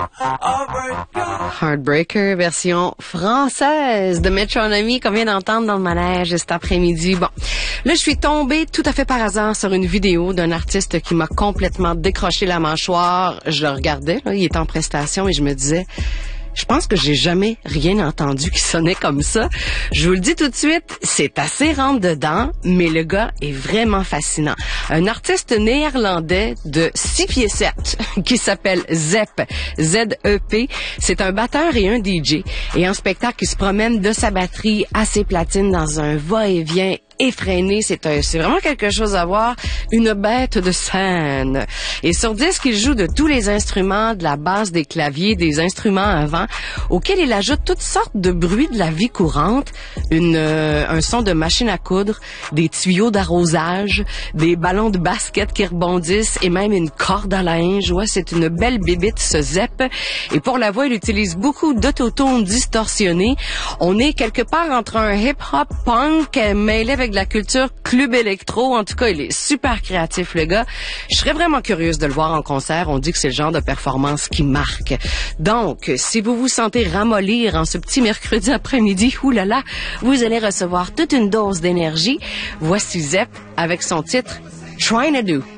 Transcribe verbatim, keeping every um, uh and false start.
Heartbreaker, version française de Metronomy qu'on vient d'entendre dans le manège cet après-midi. Bon, là, je suis tombée tout à fait par hasard sur une vidéo d'un artiste qui m'a complètement décroché la mâchoire. Je le regardais, là, il était en prestation et je me disais... Je pense que j'ai jamais rien entendu qui sonnait comme ça. Je vous le dis tout de suite, c'est assez rentre dedans, mais le gars est vraiment fascinant. Un artiste néerlandais de six pieds sept qui s'appelle Zepp, Z E P. C'est un batteur et un D J. Et en spectacle, il se promène de sa batterie à ses platines dans un va-et-vient effréné. C'est un, c'est vraiment quelque chose à voir. Une bête de scène. Et sur disque, il joue de tous les instruments, de la basse, des claviers, des instruments à vent, auxquels il ajoute toutes sortes de bruits de la vie courante. Une, euh, un son de machine à coudre, des tuyaux d'arrosage, des ballons de basket qui rebondissent et même une corde à linge. Ouais, c'est une belle bébite, ce Zepp. Et pour la voix, il utilise beaucoup d'autotones distorsionnés. On est quelque part entre un hip-hop punk mêlé avec de la culture club électro. En tout cas, il est super créatif, le gars. Je serais vraiment curieuse de le voir en concert. On dit que c'est le genre de performance qui marque. Donc, si vous vous sentez ramollir en ce petit mercredi après-midi, oulala, vous allez recevoir toute une dose d'énergie. Voici Zepp avec son titre Trying to Do.